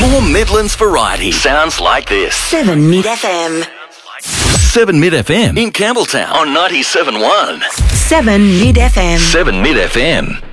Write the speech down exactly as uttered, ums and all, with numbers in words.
More Midlands variety sounds like this. seven Mid F M. seven Mid F M in Campbelltown on ninety-seven point one. seven Mid F M. seven Mid F M.